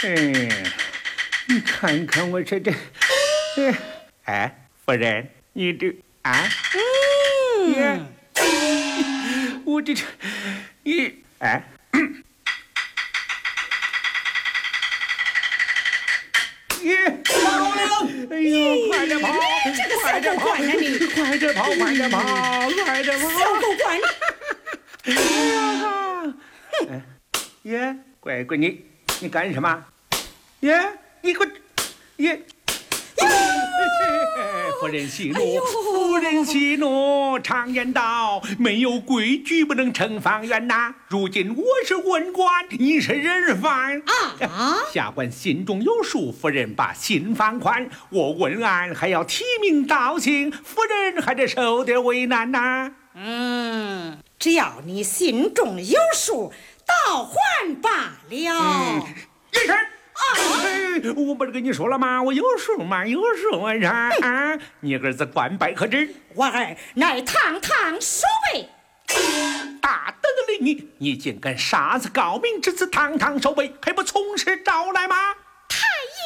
你看看我这，夫人，你这我这你哎呦，快点跑！ 这个小狗官呀你！ 快点跑！快点跑！快点跑！ 小狗官！ 耶，乖乖你干什么？耶，你给我耶！夫人息怒，夫人息怒。常言道，没有规矩不能成方圆呐。如今我是文官，你是人犯啊！ 下官心中有数，夫人把心放宽。我文案还要提名道姓，夫人还得受点为难呐。 只要你心中有数，倒还罢了。 一声。我不是跟你说了吗？我有数嘛，有数啊！你儿子官拜可知？ 我儿乃堂堂守备。 大德的令你竟敢杀死高明之子，堂堂守备，还不从实招来吗？ 太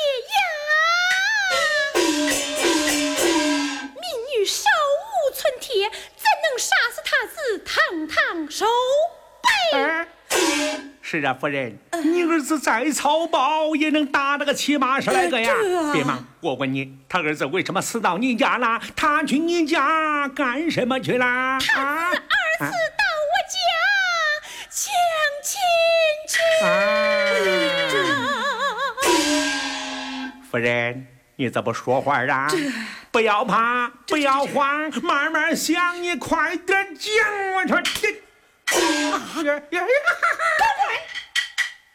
爷呀！民女手无寸铁，怎能杀死他子，堂堂守备？ 是啊，夫人，你儿子再草包也能打那个7、80来个呀！别忙，我问你，他儿子为什么死到你家了？他去你家干什么去了？ 他子儿子到我家相亲去。 夫人，你怎么说话啊？不要怕，不要慌，慢慢想，你快点讲。我说这。